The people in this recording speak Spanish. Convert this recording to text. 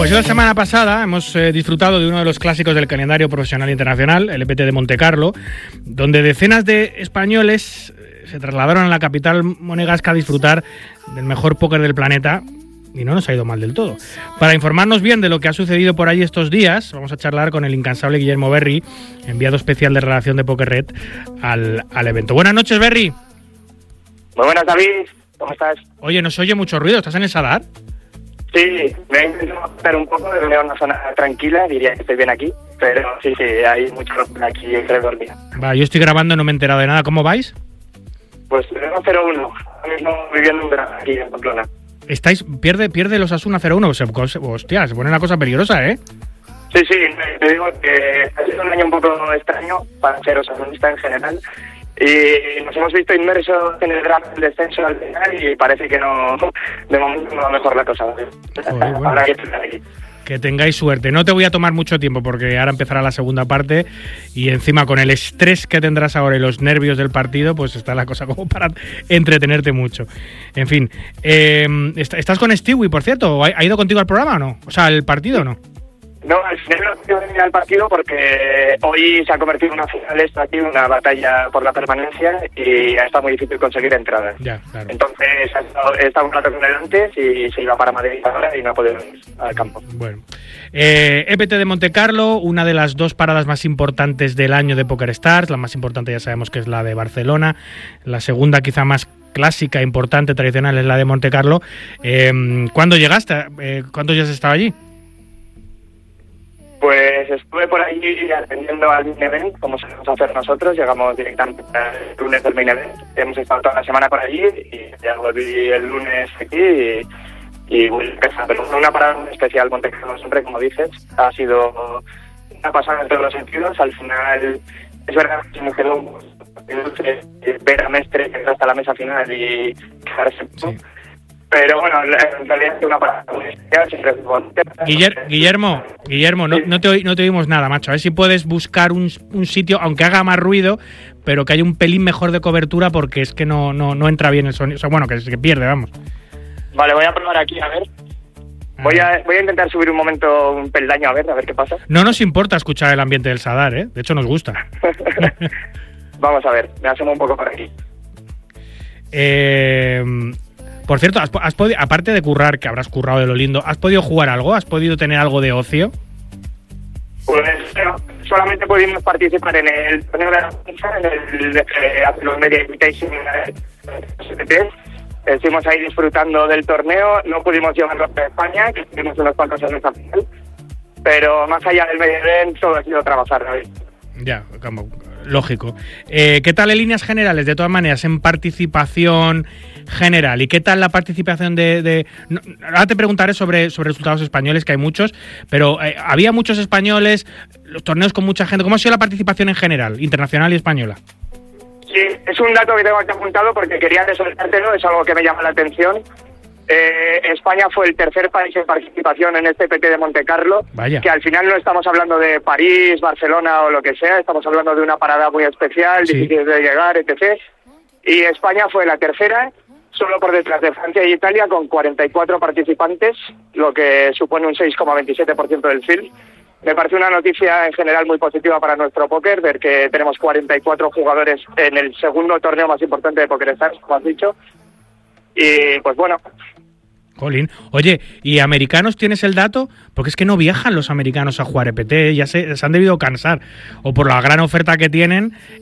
Pues la semana pasada hemos disfrutado de uno de los clásicos del calendario profesional internacional, el EPT de Montecarlo, donde decenas de españoles se trasladaron a la capital monegasca a disfrutar del mejor póker del planeta. Y no nos ha ido mal del todo. Para informarnos bien de lo que ha sucedido por allí estos días, vamos a charlar con el incansable Guillermo Berri, enviado especial de redacción de Poker Red al evento. Buenas noches, Berri. Muy buenas, David. ¿Cómo estás? Oye, ¿no se oye mucho ruido? ¿Estás en el Sadar? Sí, me he intentado estar un poco, de una zona tranquila, diría que estoy bien aquí, pero sí, hay mucho aquí alrededor mío. Va, yo estoy grabando, no me he enterado de nada. ¿Cómo vais? Pues tenemos 0-1, ahora mismo viviendo un verano aquí en Pamplona. Pierde los Osasuna 0-1, hostia, se pone la cosa peligrosa, ¿eh? Sí, te digo que ha sido un año un poco extraño para ser osasunista en general y nos hemos visto inmersos en el drama del descenso al final y parece que no, de momento no va mejor la cosa. ¿Vale? Bueno. Habrá que estar aquí. Que tengáis suerte. No te voy a tomar mucho tiempo porque ahora empezará la segunda parte y encima con el estrés que tendrás ahora y los nervios del partido, pues está la cosa como para entretenerte mucho. En fin, ¿estás con Stewie, por cierto? ¿Ha ido contigo al programa o no? O sea, ¿al partido o no? No, al final no he podido venir al partido porque hoy se ha convertido en una final esta aquí, una batalla por la permanencia y está muy difícil conseguir entradas. Ya, claro. Entonces he estado un rato con él antes y se iba para Madrid ahora y no ha podido ir al campo. Bueno, EPT de Montecarlo, una de las dos paradas más importantes del año de PokerStars. La más importante ya sabemos que es la de Barcelona. La segunda quizá más clásica, importante, tradicional es la de Montecarlo. ¿Cuándo llegaste? ¿Cuántos días has estado allí? Pues estuve por allí atendiendo al main event, como solemos hacer nosotros. Llegamos directamente el lunes del main event. Hemos estado toda la semana por allí y ya volví el lunes aquí y voy a empezar. Pero fue una parada muy especial, Montecarlo, siempre, como dices. Ha sido una pasada en todos los sentidos. Al final, es verdad que me quedó ver a Mestre que hasta la mesa final y quedarse. Sí. Pero bueno, en realidad es una parada muy especial. Guillermo, no te oímos nada, macho. A ver si puedes buscar un sitio, aunque haga más ruido, pero que haya un pelín mejor de cobertura, porque es que no entra bien el sonido. O sea, bueno, que pierde, vamos. Vale, voy a probar aquí, a ver. Voy a intentar subir un momento un peldaño, a ver qué pasa. No nos importa escuchar el ambiente del Sadar, ¿eh? De hecho, nos gusta. Vamos a ver, me asomo un poco por aquí. Por cierto, ¿has podido, aparte de currar, que habrás currado de lo lindo, ¿has podido jugar algo? ¿Has podido tener algo de ocio? Pues no, solamente pudimos participar en el torneo de la prensa, en los Media Invitation estuvimos ahí disfrutando del torneo, no pudimos llevarlo a España, que tuvimos unos cuantos en esa final, pero más allá del medio event todo ha sido trabajar, David. Ya, como lógico. ¿Qué tal en líneas generales, de todas maneras, en participación general? ¿Y qué tal la participación ahora te preguntaré sobre resultados españoles, que hay muchos, pero ¿había muchos españoles, los torneos con mucha gente? ¿Cómo ha sido la participación en general, internacional y española? Sí, es un dato que tengo aquí apuntado porque quería resaltártelo, es algo que me llama la atención. España fue el tercer país en participación en este PT de Montecarlo. Vaya. Que al final no estamos hablando de París, Barcelona o lo que sea, estamos hablando de una parada muy especial, sí, difícil de llegar, etc. Y España fue la tercera, solo por detrás de Francia y Italia, con 44 participantes, lo que supone un 6,27% del field. Me parece una noticia en general muy positiva para nuestro póker, ver que tenemos 44 jugadores en el segundo torneo más importante de PokerStars, como has dicho. Y pues bueno. Colin, oye, ¿y americanos tienes el dato? Porque es que no viajan los americanos a jugar EPT, ya se han debido cansar, o por la gran oferta que tienen,